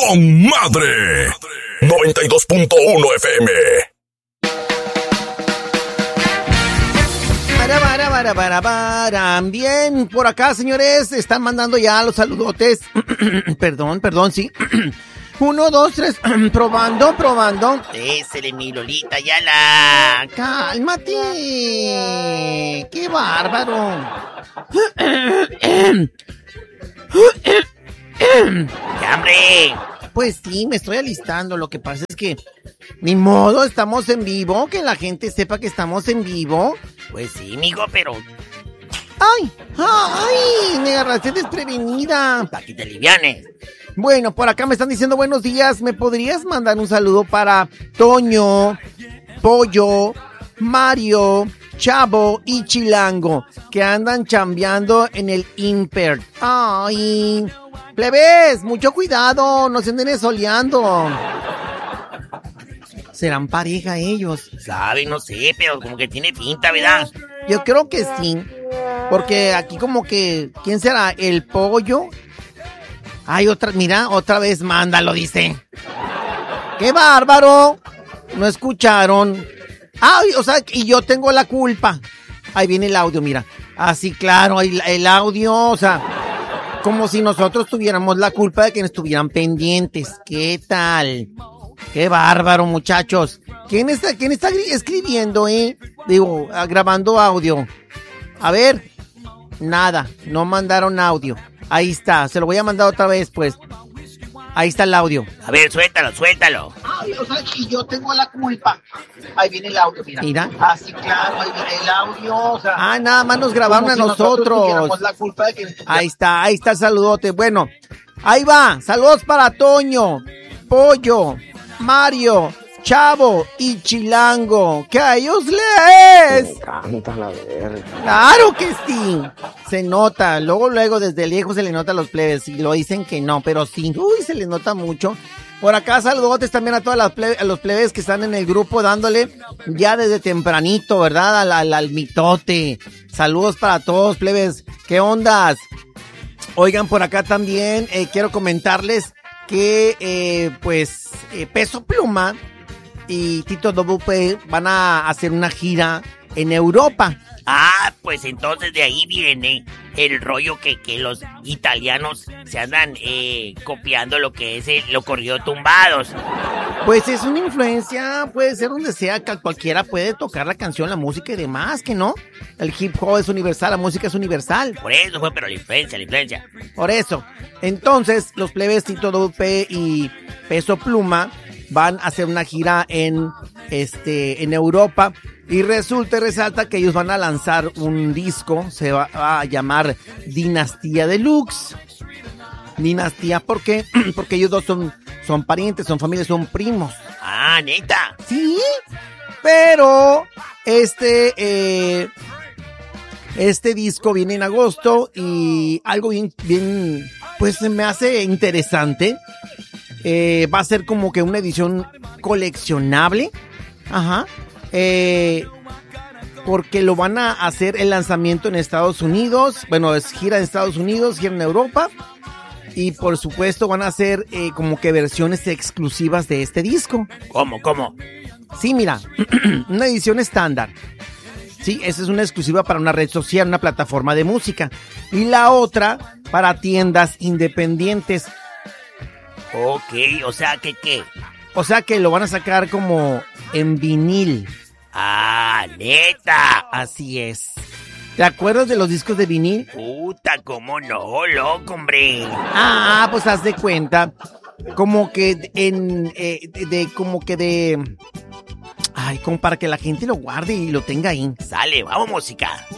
con madre. 92.1 FM. Bien, por acá, señores, están mandando ya los saludotes. Perdón, sí. 1, 2, 3, probando. Ésele, mi Lolita Ayala. Cálmate. ¡Qué bárbaro! ¡Ya, hombre! Pues sí, me estoy alistando. Lo que pasa es que ni modo, estamos en vivo, que la gente sepa que estamos en vivo. Pues sí, mijo, pero... ¡Ay! Me agarraste desprevenida. para que te alivianes. Bueno, por acá me están diciendo buenos días. ¿Me podrías mandar un saludo para Toño, Pollo, Mario, Chavo y Chilango, que andan chambeando en el Imper? ¡Ay! Plebes, mucho cuidado, no se anden esoleando. ¿Serán pareja ellos? Sabe, no sé, pero como que tiene pinta, ¿verdad? Yo creo que sí, porque aquí como que... ¿Quién será? ¿El Pollo? Ay, otra vez mándalo, dice. ¡Qué bárbaro! No escucharon. Ay, o sea, y yo tengo la culpa. Ahí viene el audio, mira. Así, claro, el audio, o sea, como si nosotros tuviéramos la culpa de que estuvieran pendientes. ¿Qué tal? ¡Qué bárbaro, muchachos! ¿Quién está escribiendo, Digo, grabando audio. A ver, nada, no mandaron audio. Ahí está, se lo voy a mandar otra vez, pues. Ahí está el audio. A ver, suéltalo. Ay, o sea, y yo tengo la culpa. Ahí viene el audio, mira. Ah, sí, claro, ahí viene el audio, o sea... Ah, nada más nos grabaron a nosotros. La culpa de que... Ahí está el saludote. Bueno, ahí va. Saludos para Toño, Pollo, Mario, Chavo y Chilango, que a ellos les... Me encanta la verga. ¡Claro que sí! Se nota, luego desde lejos se le nota a los plebes, y lo dicen que no, pero sí, se les nota mucho. Por acá saludotes también a todas a los plebes que están en el grupo dándole ya desde tempranito, ¿verdad? Al mitote. Saludos para todos, plebes. ¿Qué ondas? Oigan, por acá también quiero comentarles que Peso Pluma y Tito WP van a hacer una gira en Europa. Ah, pues entonces de ahí viene el rollo que los italianos se andan copiando lo que es lo corrido tumbados. Pues es una influencia, puede ser donde sea, que cualquiera puede tocar la canción, la música y demás, que no. El hip hop es universal, la música es universal. Por eso fue, pero la influencia. Por eso. Entonces, los plebes Tito WP y Peso Pluma van a hacer una gira en Europa. Y resulta y resalta que ellos van a lanzar un disco, se va a llamar Dinastía Deluxe. Dinastía, ¿por qué? Porque ellos dos son parientes, son familias, son primos. Ah, ¿neta? Sí, pero este disco viene en agosto y algo bien, pues se me hace interesante. Va a ser como que una edición coleccionable. Ajá. Porque lo van a hacer el lanzamiento en Estados Unidos. Bueno, es gira en Estados Unidos, gira en Europa. Y por supuesto van a hacer como que versiones exclusivas de este disco. ¿Cómo? Sí, mira, una edición estándar. Sí, esa es una exclusiva para una red social, una plataforma de música. Y la otra para tiendas independientes. Ok, o sea, ¿qué? O sea que lo van a sacar como en vinil. Ah, ¿neta? Así es. ¿Te acuerdas de los discos de vinil? Puta, ¿cómo no, loco, hombre? Ah, pues haz de cuenta. Como que Ay, como para que la gente lo guarde y lo tenga ahí. Sale, vamos, música.